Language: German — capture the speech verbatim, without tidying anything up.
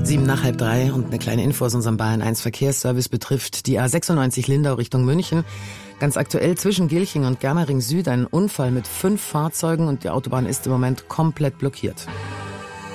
Sieben nach halb drei und eine kleine Info aus unserem Bayern eins Verkehrsservice betrifft die A sechsundneunzig Lindau Richtung München. Ganz aktuell zwischen Gilching und Germering Süd ein Unfall mit fünf Fahrzeugen und die Autobahn ist im Moment komplett blockiert.